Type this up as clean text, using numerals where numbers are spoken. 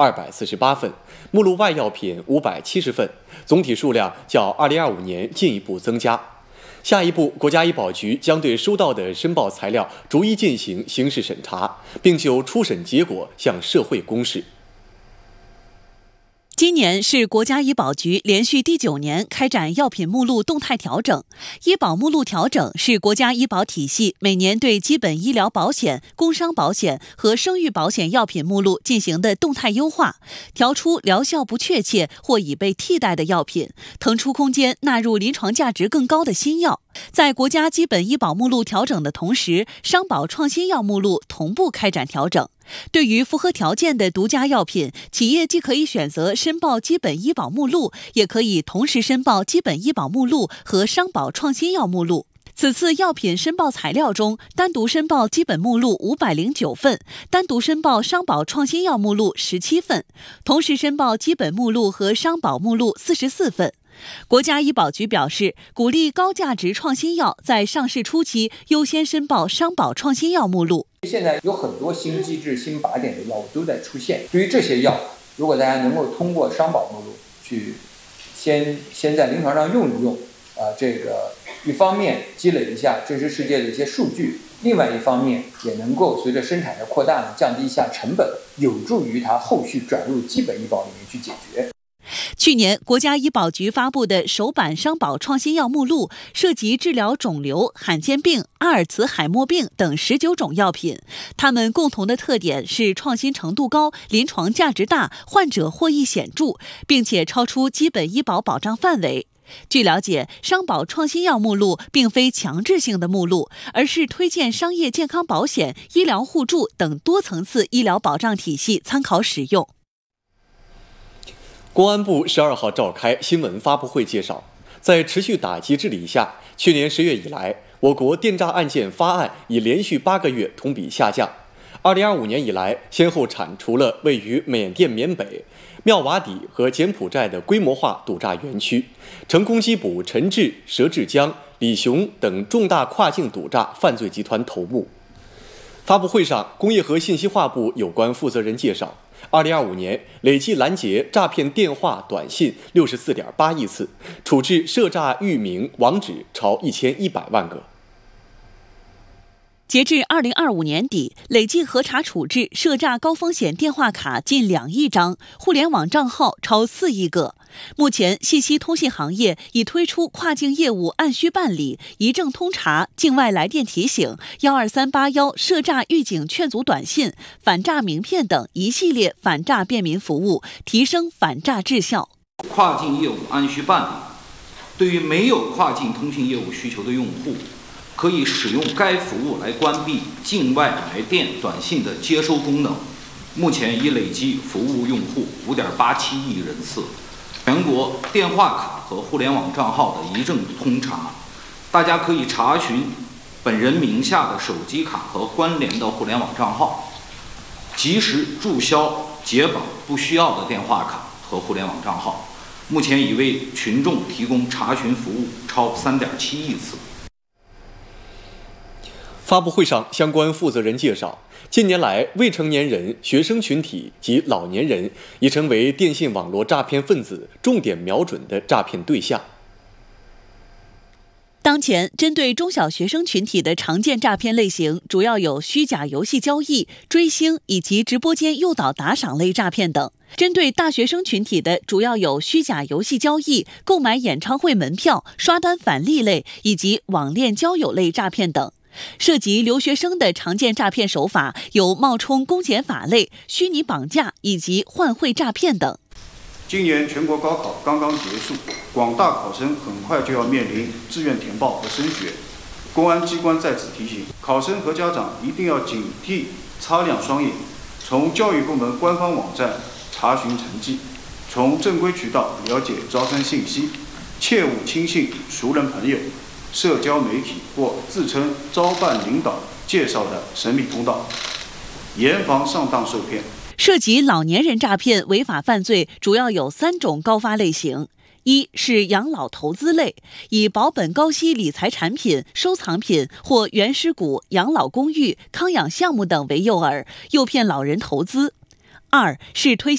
248份，目录外药品570份，总体数量较2025年进一步增加。下一步，国家医保局将对收到的申报材料逐一进行刑事审查，并就初审结果向社会公示。 今年是国家医保局连续第9年开展药品目录动态调整。医保目录调整是国家医保体系每年对基本医疗保险、工伤保险和生育保险药品目录进行的动态优化，调出疗效不确切或已被替代的药品，腾出空间纳入临床价值更高的新药。在国家基本医保目录调整的同时，商保创新药目录同步开展调整。对于符合条件的独家药品，企业既可以选择申报基本医保目录，也可以同时申报基本医保目录和商保创新药目录。此次药品申报材料中，单独申报基本目录509份，单独申报商保创新药目录17份，同时申报基本目录和商保目录44份。国家医保局表示，鼓励高价值创新药在上市初期优先申报商保创新药目录。 现在有很多新机制、新靶点的药物都在出现。对于这些药，如果大家能够通过商保目录去先在临床上用一用，这个一方面积累一下真实世界的一些数据，另外一方面也能够随着生产的扩大呢，降低一下成本，有助于它后续转入基本医保里面去解决。 去年，国家医保局发布的首版商保创新药目录涉及治疗肿瘤、罕见病、阿尔茨海默病等19种药品，它们共同的特点是创新程度高、临床价值大、患者获益显著，并且超出基本医保保障范围。据了解，商保创新药目录并非强制性的目录，而是推荐商业健康保险、医疗互助等多层次医疗保障体系参考使用。 公安部12号召开新闻发布会介绍，在持续打击治理下，去年10月以来，我国电诈案件发案已连续8个月同比下降。2025年以来，先后铲除了位于缅甸缅北、妙瓦底和柬埔寨的规模化赌诈园区，成功缉捕陈志、佘志江、李雄等重大跨境赌诈犯罪集团头目。发布会上，工业和信息化部有关负责人介绍，2025年累计拦截诈骗电话、短信64.8亿次，处置涉诈域名、网址超1100万个。 截至2025年底，累计核查处置涉诈高风险电话卡近2亿张，互联网账号超4亿个。目前，信息通信行业已推出跨境业务按需办理、一证通查、境外来电提醒、12381涉诈预警劝阻短信、反诈名片等一系列反诈便民服务，提升反诈质效。 跨境业务按需办理，对于没有跨境通信业务需求的用户，可以使用该服务来关闭境外来电短信的接收功能。目前已累计服务用户5.87亿人次。全国电话卡和互联网账号的一证通查，大家可以查询本人名下的手机卡和关联的互联网账号，及时注销解绑不需要的电话卡和互联网账号。目前已为群众提供查询服务超3.7亿次。 发布会上，相关负责人介绍，近年来，未成年人、学生群体及老年人已成为电信网络诈骗分子重点瞄准的诈骗对象。 当前，针对中小学生群体的常见诈骗类型，主要有虚假游戏交易、追星以及直播间诱导打赏类诈骗等；针对大学生群体的，主要有虚假游戏交易、购买演唱会门票、刷单返利类以及网恋交友类诈骗等。涉及留学生的常见诈骗手法有冒充公检法类、虚拟绑架以及换汇诈骗等。 今年全国高考刚刚结束，广大考生很快就要面临志愿填报和升学。公安机关在此提醒考生和家长一定要警惕，擦亮双眼，从教育部门官方网站查询成绩，从正规渠道了解招生信息，切勿轻信熟人朋友、社交媒体或自称招办领导介绍的神秘通道，严防上当受骗。 涉及老年人诈骗违法犯罪主要有3种高发类型。一是养老投资类，以保本高息理财产品、收藏品或原始股、养老公寓、康养项目等为诱饵，诱骗老人投资。二是推